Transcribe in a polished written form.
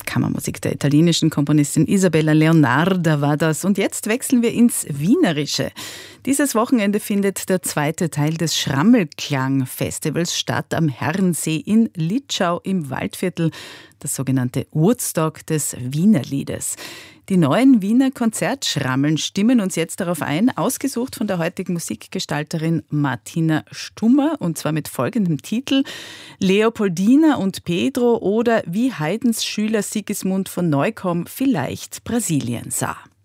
Kammermusik der italienischen Komponistin Isabella Leonarda war das. Und jetzt wechseln wir ins Wienerische. Dieses Wochenende findet der zweite Teil des Schrammelklang-Festivals statt am Herrensee in Litschau im Waldviertel, das sogenannte Woodstock des Wienerliedes. Die neuen Wiener Konzertschrammeln stimmen uns jetzt darauf ein, ausgesucht von der heutigen Musikgestalterin Martina Stummer, und zwar mit folgendem Titel: Leopoldina und Pedro oder wie Haydns Schüler Sigismund von Neukomm vielleicht Brasilien sah.